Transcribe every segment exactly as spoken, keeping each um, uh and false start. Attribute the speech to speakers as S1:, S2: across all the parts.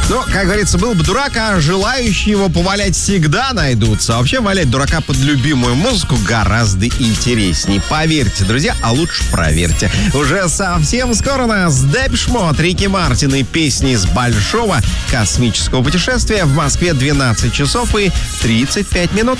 S1: Ну, как говорится, был бы дурак, а желающие его повалять всегда найдутся. А вообще, валять дурака под любимую музыку гораздо интересней. Поверьте, друзья, а лучше проверьте. Уже совсем скоро нас Депеш Мод, Рики Мартин и песни с большого космического путешествия. В Москве двенадцать часов и тридцать пять минут.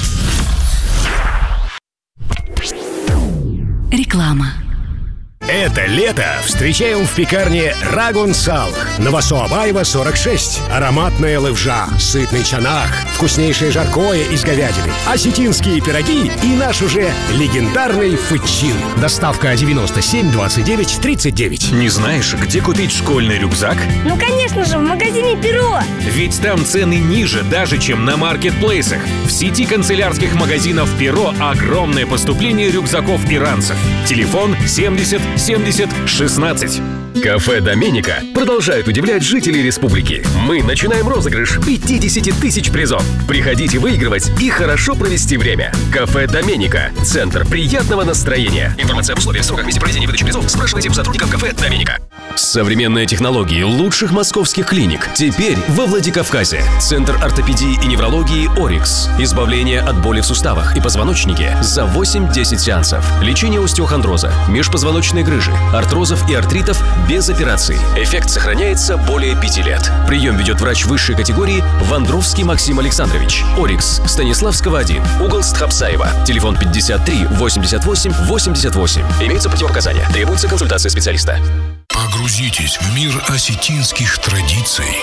S2: Реклама.
S3: Это лето встречаем в пекарне Рагун Салх. Новосоабаева, сорок шесть. Ароматная левжа, сытный чанах, вкуснейшее жаркое из говядины, осетинские пироги и наш уже легендарный фычин. Доставка девяносто семь двадцать девять тридцать девять.
S4: Не знаешь, где купить школьный рюкзак?
S5: Ну, конечно же, в магазине «Перо».
S4: Ведь там цены ниже даже, чем на маркетплейсах. В сети канцелярских магазинов «Перо» огромное поступление рюкзаков и ранцев. Телефон семьдесят семьдесят шестнадцать.
S6: Кафе «Доменика» продолжает удивлять жителей республики. Мы начинаем розыгрыш пятьдесят тысяч призов. Приходите выигрывать и хорошо провести время. Кафе «Доменика» – центр приятного настроения. Информация об условиях, сроках, месте проведения и выдачи призов спрашивайте у сотрудников кафе «Доменика». Современные технологии лучших московских клиник теперь во Владикавказе. Центр ортопедии и неврологии «Орикс». Избавление от боли в суставах и позвоночнике за восемь-десять сеансов. Лечение остеохондроза, межпозвоночной грыжи, артрозов и артритов без операций. Эффект сохраняется более пяти лет. Прием ведет врач высшей категории Вандровский Максим Александрович. «Орикс», Станиславского один, угол Стхапсаева. Телефон пятьдесят три восемьдесят восемь восемьдесят восемь. Имеются противопоказания. Требуется консультация специалиста.
S7: Погрузитесь в мир осетинских традиций,